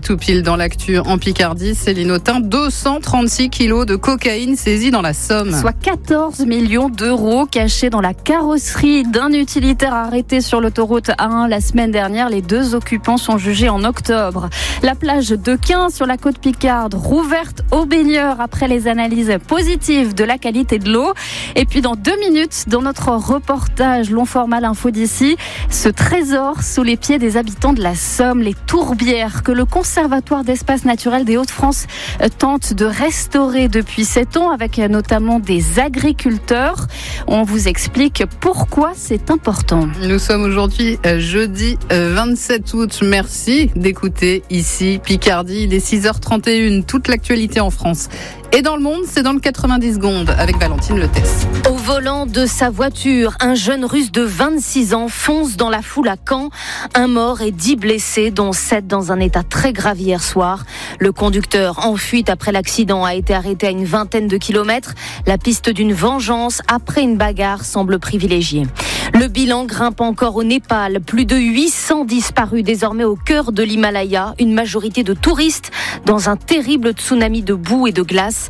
tout pile dans l'actu en Picardie. Céline Autain, 236 kilos de cocaïne saisis dans la Somme. Soit 14 millions d'euros cachés dans la carrosserie d'un utilitaire arrêté sur l'autoroute A1 la semaine dernière. Les 2 occupants sont jugés en octobre. La plage de Quin sur la côte picarde rouverte aux baigneurs après les analyses positives de la qualité de l'eau. Et puis dans 2 minutes, dans notre reportage long format l'info d'ici, ce trésor sous les pieds des habitants de la Somme, les tourbières que le Conservatoire d'espace naturel des Hauts-de-France tente de restaurer depuis 7 ans avec notamment des agriculteurs. On vous explique pourquoi c'est important. Nous sommes aujourd'hui jeudi 27 août. Merci d'écouter ici Picardie. Il est 6h31. Toute l'actualité en France et dans le monde, c'est dans le 90 secondes avec Valentine Letesse. Au volant de sa voiture, un jeune Russe de 26 ans fonce dans la foule à Caen. 1 mort et 10 blessés, dont 7 dans un état très grave hier soir. Le conducteur en fuite après l'accident a été arrêté à une vingtaine de kilomètres. La piste d'une vengeance après une bagarre semble privilégiée. Le bilan grimpe encore au Népal. Plus de 800 disparus désormais au cœur de l'Himalaya. Une majorité de touristes dans un terrible tsunami de boue et de glace.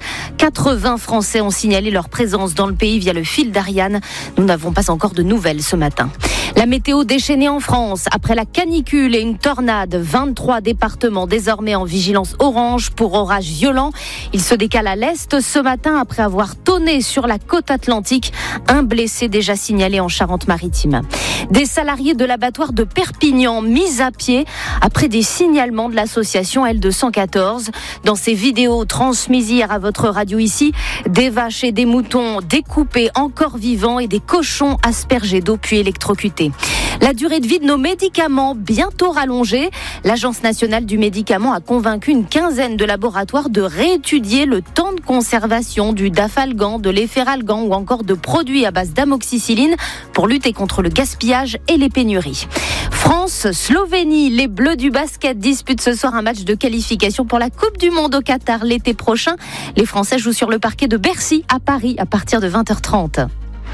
80 Français ont signalé leur présence dans le pays via le fil d'Ariane. Nous n'avons pas encore de nouvelles ce matin. La météo déchaînée en France. Après la canicule et une tornade, 23 départements désormais en vigilance orange pour orages violents. Il se décale à l'est ce matin après avoir tonné sur la côte atlantique. 1 blessé déjà signalé en Charente-Maritime. Des salariés de l'abattoir de Perpignan mis à pied après des signalements de l'association L214. Dans ces vidéos transmises hier à votre radio ici, des vaches et des moutons découpés encore vivants et des cochons aspergés d'eau puis électrocutés. La durée de vie de nos médicaments bientôt rallongée. L'Agence nationale du médicament a convaincu une quinzaine de laboratoires de réétudier le temps de conservation du Dafalgan, de l'Efferalgan ou encore de produits à base d'amoxicilline pour lutter contre le gaspillage et les pénuries. France-Slovénie, les Bleus du basket disputent ce soir un match de qualification pour la Coupe du Monde au Qatar l'été prochain. Les Français jouent sur le parquet de Bercy à Paris à partir de 20h30.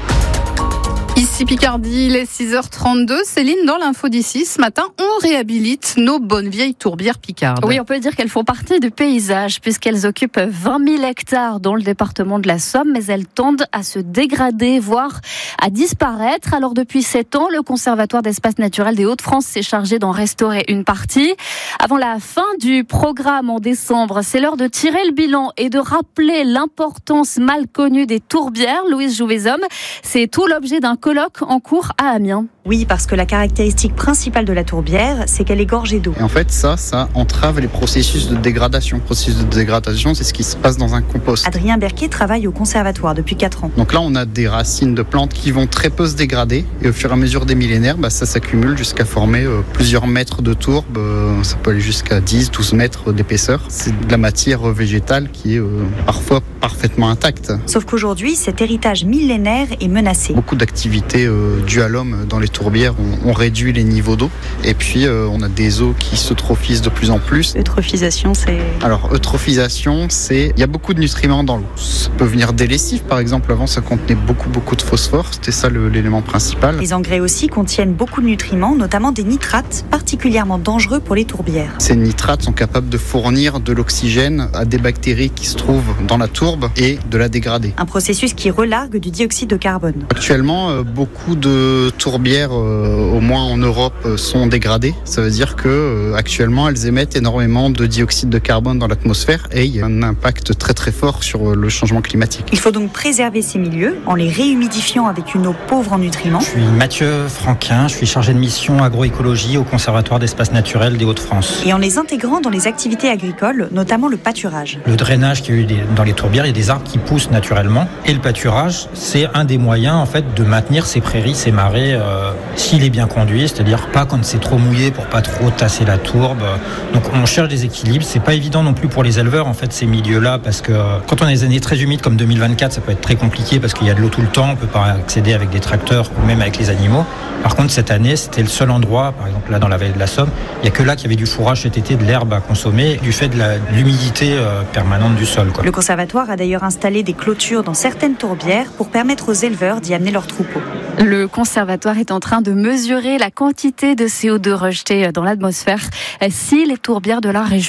Ici Picardie, il est 6h32. Céline, dans l'info d'ici, ce matin, on réhabilite nos bonnes vieilles tourbières picardes. Oui, on peut dire qu'elles font partie du paysage puisqu'elles occupent 20 000 hectares dans le département de la Somme, mais elles tendent à se dégrader, voire à disparaître. Alors depuis 7 ans, le Conservatoire d'espace naturel des Hauts-de-France s'est chargé d'en restaurer une partie. Avant la fin du programme en décembre, c'est l'heure de tirer le bilan et de rappeler l'importance mal connue des tourbières. Louise Jouvezhomme, c'est tout l'objet d'un colloque en cours à Amiens. Oui, parce que la caractéristique principale de la tourbière, c'est qu'elle est gorgée d'eau. Et en fait, ça entrave les processus de dégradation. Le processus de dégradation, c'est ce qui se passe dans un compost. Adrien Berquet travaille au conservatoire depuis 4 ans. Donc là, on a des racines de plantes qui vont très peu se dégrader. Et au fur et à mesure des millénaires, ça s'accumule jusqu'à former plusieurs mètres de tourbe. Ça peut aller jusqu'à 10, 12 mètres d'épaisseur. C'est de la matière végétale qui est parfois parfaitement intacte. Sauf qu'aujourd'hui, cet héritage millénaire est menacé. Beaucoup d'activités dues à l'homme dans les tourbières ont réduit les niveaux d'eau. Et puis, on a des eaux qui s'eutrophisent de plus en plus. Eutrophisation, c'est... Alors, eutrophisation, il y a beaucoup de nutriments dans l'eau. Ça peut venir des lessives, par exemple. Avant, ça contenait beaucoup de phosphore. C'était ça l'élément principal. Les engrais aussi contiennent beaucoup de nutriments, notamment des nitrates, particulièrement dangereux pour les tourbières. Ces nitrates sont capables de fournir de l'oxygène à des bactéries qui se trouvent dans la tourbe et de la dégrader. Un processus qui relargue du dioxyde de carbone. Actuellement, beaucoup de tourbières, au moins en Europe, sont dégradées. Ça veut dire que actuellement, elles émettent énormément de dioxyde de carbone dans l'atmosphère et il y a un impact très fort sur le changement climatique. Il faut donc préserver ces milieux en les réhumidifiant avec une eau pauvre en nutriments. Je suis Mathieu Franquin, je suis chargé de mission agroécologie au Conservatoire d'espace naturel des Hauts-de-France. Et en les intégrant dans les activités agricoles, notamment le pâturage. Le drainage qu'il y a eu dans les tourbières, il y a des arbres qui poussent naturellement. Et le pâturage, c'est un des moyens en fait de maintenir ces prairies, ces marais, s'il est bien conduit, c'est-à-dire pas quand c'est trop mouillé pour pas trop tasser la tourbe. Donc on cherche des équilibres. C'est pas évident non plus pour les éleveurs en fait ces milieux-là parce que quand on a des années très humides comme 2024, ça peut être très compliqué parce qu'il y a de l'eau tout le temps, on peut pas accéder avec des tracteurs ou même avec les animaux. Par contre cette année, c'était le seul endroit, par exemple là dans la vallée de la Somme, il y a que là qu'il y avait du fourrage cet été, de l'herbe à consommer du fait de l'humidité permanente du sol. Le conservatoire a d'ailleurs installé des clôtures dans certaines tourbières pour permettre aux éleveurs d'y amener leurs troupeaux. Le conservatoire est en train de mesurer la quantité de CO2 rejeté dans l'atmosphère si les tourbières de la région